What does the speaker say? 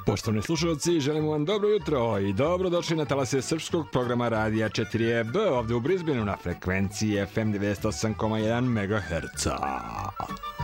Poštovani slušalci, želimo vam dobro jutro i dobrodošli na talase srpskog programa radija 4EB ovde u Brisbaneu na frekvenciji FM 98,1 MHz.